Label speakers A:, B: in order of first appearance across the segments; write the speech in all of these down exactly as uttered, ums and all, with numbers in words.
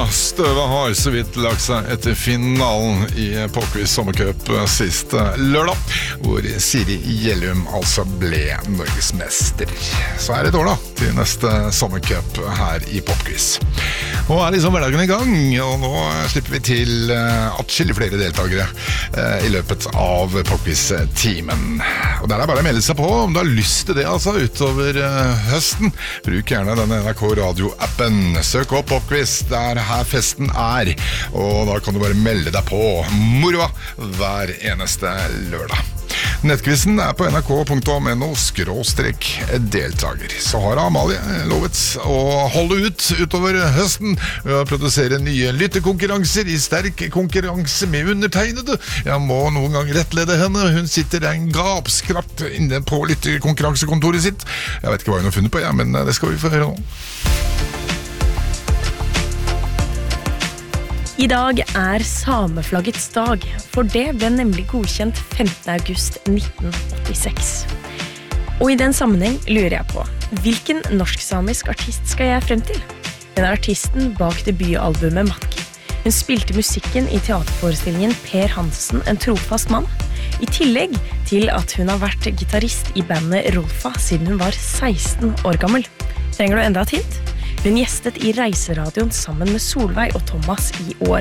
A: støvet har så vidt lagt seg etter finalen i Popquiz Sommercup sist lørdag, hvor Siri Gjellum altså ble norgesmester. Så er det et år da, til neste Sommercup her i Popquiz. Nå er liksom hverdagen i gang, og nå slipper vi til atskillig flere deltakere i løpet av Popquiz-teamen. Og der er bare å melde seg på om du har lyst til det, altså, utover høsten. Bruk gjerne denne N R K Radio-appen. Søk opp Popquiz, der her festen er, og da kan du bare melde deg på moroa hver eneste lørdag. Nettquizen er på nrk punktum no skråstrek deltager. Så har Amalie lovet å holde ut utover høsten ved å produsere nye lyttekonkurranser i sterk konkurranse med undertegnede. Jeg må noen gang rettlede henne. Hun sitter en gapskratt inne på lyttekonkurransekontoret sitt. Jeg vet ikke hva hun har funnet på, ja, men det skal vi få høre nå.
B: I dag er sameflaggets dag, for det ble nemlig godkjent femte august nitten åttiseks. Og i den sammenheng lurer jeg på, hvilken norsk-samisk artist skal jeg frem til? Den er artisten bak debutalbumet Matki. Hun spilte musikken i teaterforestillingen Per Hansen, en trofast mann, i tillegg til at hun har vært gitarist i bandet Rolfa siden hun var seksten år gammel. Trenger du enda et hint? Hun gjestet i Reiseradioen sammen med Solveig og Thomas i år.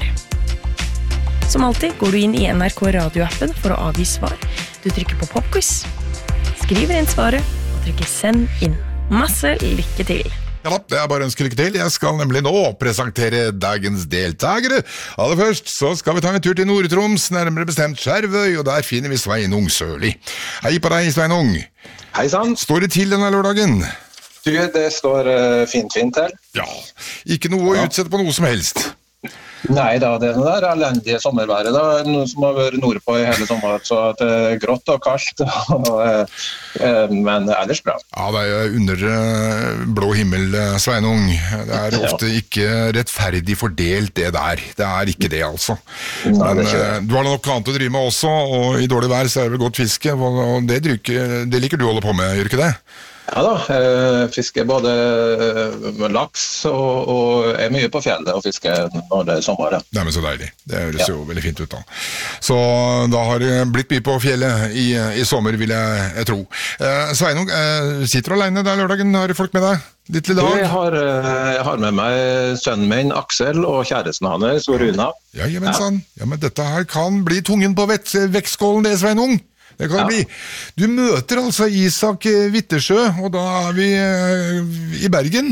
B: Som alltid går du inn i N R K Radio-appen for å avgi svar. Du trykker på Popquiz, skriver inn svaret og trykker send inn. Masse lykke til!
A: Ja da, det er bare å ønske lykke til. Jeg skal nemlig nå presentere dagens deltagere. Aller først så skal vi ta en tur til Nord-Troms, nærmere bestemt Skjervøy, og der finner vi Sveinung Sørli. Hei på deg, Sveinung.
C: Hei sann.
A: Står det til denne lørdagen?
C: Du, det står uh, fint fint til.
A: Ja, ikke noe å utsette på noe som helst.
C: Nei da, det er noe der elendige sommerværet da, noe som har vært nordpå i hele sommer, så det er grått og kaldt, og, uh, men ellers bra.
A: Ja, det er under uh, blå himmel, uh, Sveinung. Det er ofte ikke rettferdig fordelt det der. Det er ikke det, altså.
C: Nei,
A: men
C: det
A: uh, du har nok annet å drive med også, og i dårlig vær så er det vel godt fiske, og det, drykker, det liker du å holde på med, gjør ikke det?
C: Ja da, jeg fisker både med laks og, og er mye på fjellet og fisker når det er sommer. Ja.
A: Det er så deilig. Det høres ja. jo veldig fint ut da. Så da har det blitt mye på fjellet i, i sommer, vil jeg, jeg tro. Eh, Sveinung, eh, sitter du alene der lørdagen? Har du folk med deg? Ditt lille dag?
C: Jeg har, jeg har med meg sønnen min, Aksel, og kjæresten hans, Runa.
A: Ja, jamen, ja. ja, men dette her kan bli tungen på vektskålen, det, Sveinung. Det kan ja. bli. Du møter altså Isak Vittersjø, og da er vi uh, i Bergen.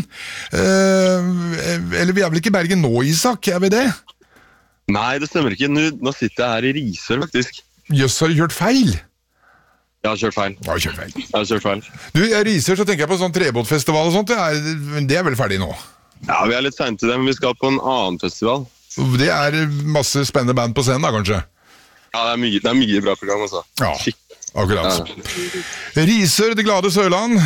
A: Uh, eller vi er vel ikke i Bergen nå, Isak, er vi det?
D: Nei, det stemmer ikke. Nå, nå sitter jeg her i Risør, faktisk.
A: Jøss, har du kjørt feil?
D: Jeg har kjørt feil.
A: Jeg har kjørt feil.
D: Jeg har kjørt feil.
A: Du, i Risør så tenker jeg på sånn trebåtfestival og sånt, det er, det er vel ferdig nå? Ja,
D: vi er litt sent til det, men vi skal på en annen festival.
A: Det er masse spennende band på scenen da, kanskje?
D: Ja, det er mye, det er mye bra program, altså.
A: Ja, akkurat. Ja. Risør, det glade Sørland,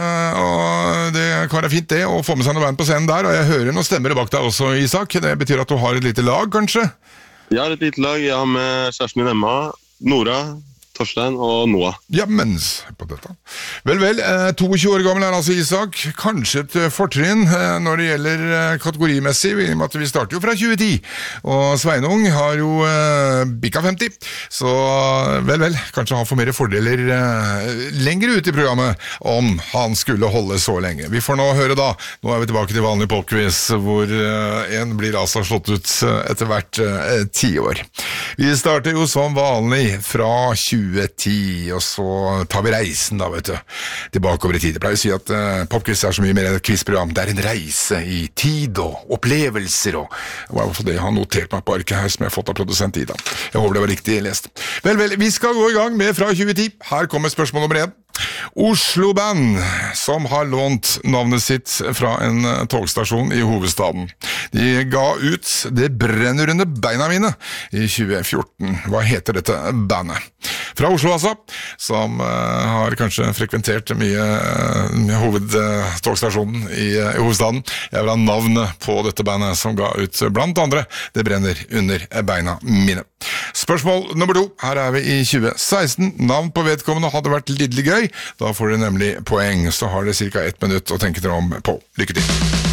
A: og det kan være fint det, å få med seg noe band på scenen der, og jeg hører noen stemmer bak deg også, Isak. Det betyr at du har et lite lag, kanskje?
D: Ja, et lite lag. Jeg har med kjæresten min Emma, Nora, Torstein og Noah.
A: Ja, mens på dette. Vel, vel, tjueto år gammel er altså Isak. Kanskje et fortrinn når det gjelder kategorimessig, i og med at vi starter jo fra tjue ti. Og Sveinung har jo eh, bikka femti, så vel, vel, kanskje han får mer fordeler eh, lenger ut i programmet om han skulle holde så lenge. Vi får nå høre da. Nå er vi tilbake til vanlig popquiz, hvor eh, en blir altså slått ut etter hvert eh, ti år. Vi starter jo som vanlig fra tjue ti, og så tar vi reisen da, vet du, tilbake over i tid. Jeg pleier å si at uh, Popquiz er så mye mer et quizprogram. Det er en reise i tid og opplevelser, og det var i hvert fall det jeg har notert meg på arket her, som jeg har fått av produsent Ida. Jeg håper det var riktig lest. Vel, vel, vi skal gå i gang med fra tjue ti. Her kommer spørsmål nummer én. Oslo Band, som har lånt navnet sitt fra en togstasjon i hovedstaden. De ga ut Det brenner under beina mine i tjue fjorten. Hva heter dette bandet? Fra Oslo altså, som uh, har kanskje frekventert mye uh, hovedtogstasjonen i, uh, i hovedstaden. Jeg vil ha navnet på dette bandet som ga ut blant andre Det brenner under beina mine. Spørsmål nummer to. Her er vi i tjue seksten. Navn på vedkommende hadde vært lidelig gøy. Da får dere nemlig poeng, så har dere cirka ett minutt å tenke dere om på. Lykke til!